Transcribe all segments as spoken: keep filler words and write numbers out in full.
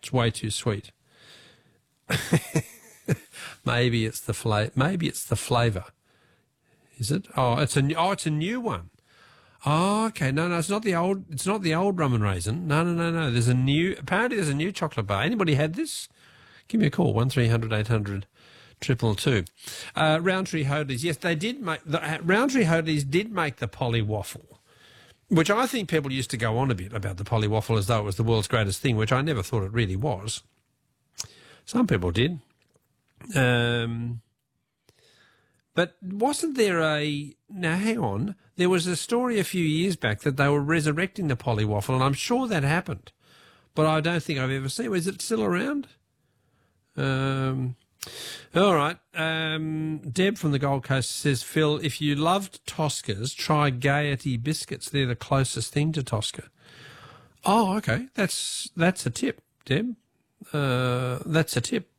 It's way too sweet. Maybe it's the flavor. Maybe it's the flavour. Is it? Oh, it's a new, oh, it's a new one. Oh, okay. No, no, it's not the old. It's not the old rum and raisin. No, no, no, no. There's a new. Apparently, there's a new chocolate bar. Anybody had this? Give me a call. One three hundred eight hundred triple two. Uh, Roundtree Hoadleys. Yes, they did make the uh, Roundtree Hoadleys did make the Polly waffle, which I think people used to go on a bit about the Polly waffle as though it was the world's greatest thing, which I never thought it really was. Some people did. Um, but wasn't there a... Now, hang on. There was a story a few years back that they were resurrecting the Polly waffle, and I'm sure that happened. But I don't think I've ever seen it. Is it still around? Um, all right. Um, Deb from the Gold Coast says, Phil, if you loved Toscas, try Gaiety biscuits. They're the closest thing to Tosca. Oh, okay. That's that's a tip, Deb. Uh, that's a tip.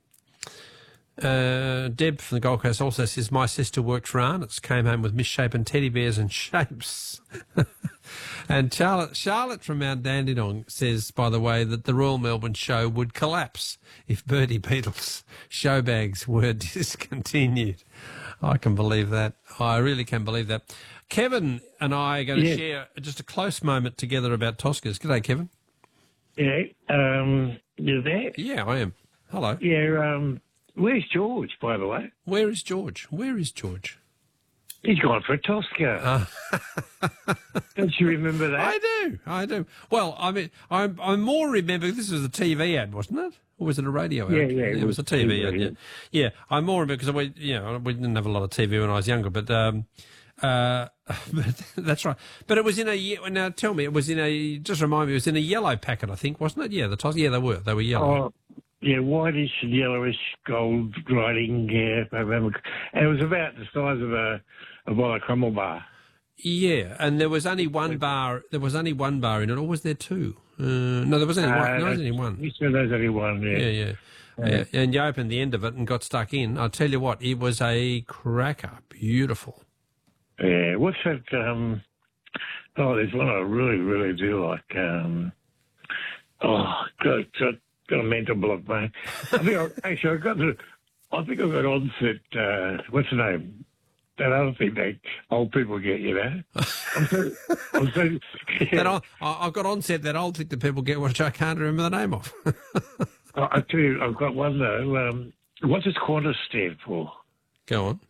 Uh, Deb from the Gold Coast also says, my sister worked for Arnott's, came home with misshapen teddy bears and shapes. And Charlotte, Charlotte from Mount Dandenong says, by the way, that the Royal Melbourne show would collapse if Bertie Beetle's show bags were discontinued. I can believe that. I really can believe that. Kevin and I are going to yeah. share just a close moment together about Toscas. G'day, Kevin. Yeah, um, you're there? Yeah, I am. Hello. Yeah, um, where's George, by the way? Where is George? Where is George? He's gone for a Tosca. Uh. Don't you remember that? I do, I do. Well, I mean, I, I more remember, this was a T V ad, wasn't it? Or was it a radio ad? Yeah, yeah. It, it was, was a T V ad, yeah. Yeah, I more remember, because we, you know, we didn't have a lot of T V when I was younger, but... Um, Uh, but that's right. But it was in a, now tell me, it was in a, just remind me, it was in a yellow packet, I think, wasn't it? Yeah, the tos, yeah, they were. They were yellow. Oh, yeah, whitish and yellowish gold writing, yeah. And it was about the size of a, a Walla Crumble bar. Yeah, and there was only one bar, there was only one bar in it, or was there two? Uh, no, there was only uh, one. No, there was only one. You said there was only one, yeah. Yeah, yeah. yeah. yeah. And you opened the end of it and got stuck in. I'll tell you what, it was a cracker. Beautiful. Yeah, what's that? Um, oh, there's one I really, really do like. Um, oh, got, got, got a mental block, mate. I think I, actually I got the. I think I got onset. Uh, what's the name? That other thing that old people get, you know. I'm so. I'm so yeah. That I, I've got onset that old thing that people get, which I can't remember the name of. I, I tell you, I've got one though. Um, what does Qantas stand for? Go on.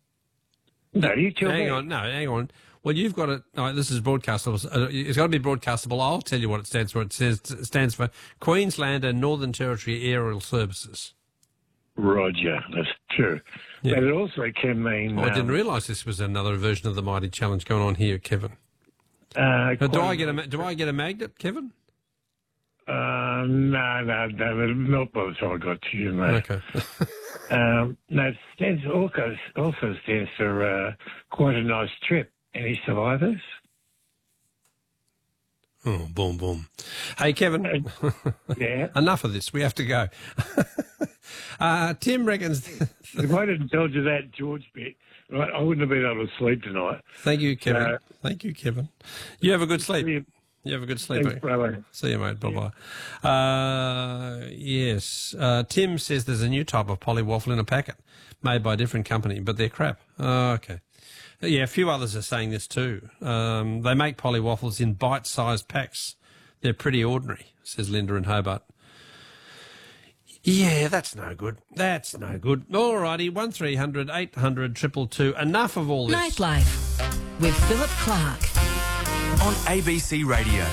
No, you tell hang me. on, no, hang on. Well, you've got it. Oh, this is broadcastable. It's got to be broadcastable. I'll tell you what it stands for. It says it stands for Queensland and Northern Territory Aerial Services. Roger, that's true. Yeah. But it also can mean. Oh, I didn't um, realise this was another version of the Mighty Challenge going on here, Kevin. Uh, do I get a Do I get a magnet, Kevin? Uh, no, no, no, not by the time I got to you, mate. Okay. um, no, it stands also, also stands for uh, quite a nice trip. Any survivors? Oh, boom, boom. Hey, Kevin. Uh, yeah? Enough of this. We have to go. uh, Tim reckons... If I didn't tell you that George bit, right, I wouldn't have been able to sleep tonight. Thank you, Kevin. Uh, Thank you, Kevin. You have a good sleep. You. You have a good sleep. Thanks, brother. See you, mate. Bye-bye. Uh, yes. Uh, Tim says there's a new type of Polly waffle in a packet made by a different company, but they're crap. Oh, okay. Yeah, a few others are saying this too. Um, they make Polly waffles in bite-sized packs. They're pretty ordinary, says Linda in Hobart. Yeah, that's no good. That's no good. All righty, one three hundred eight hundred two two two. Enough of all this. Nightlife with Philip Clark. On A B C Radio.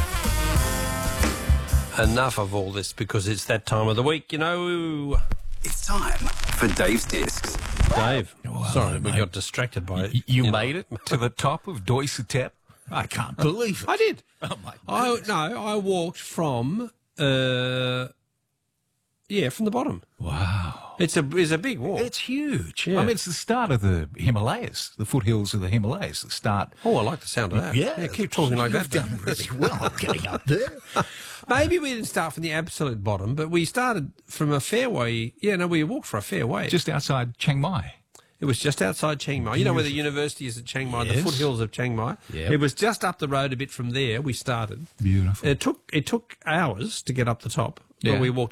Enough of all this, because it's that time of the week, you know. It's time for Dave's Discs. Dave, well, sorry, we mate. got distracted by it. You, you, you made know. it to the top of Doisatep? I can't believe it. I did. Oh, my I goodness. No, I walked from, uh, yeah, from the bottom. Wow. It's a it's a big walk. It's huge. Yeah. I mean, it's the start of the Himalayas, the foothills of the Himalayas. The start. Oh, I like the sound of that. Yeah, keep talking like you've that. done really well getting up there. Maybe we didn't start from the absolute bottom, but we started from a fair way. Yeah, no, we walked for a fair way. Just outside Chiang Mai. It was just outside Chiang Mai. You know where the university is at Chiang Mai, Yes. the foothills of Chiang Mai? Yep. It was just up the road a bit from there we started. Beautiful. It took it took hours to get up the top, Yeah. but we walked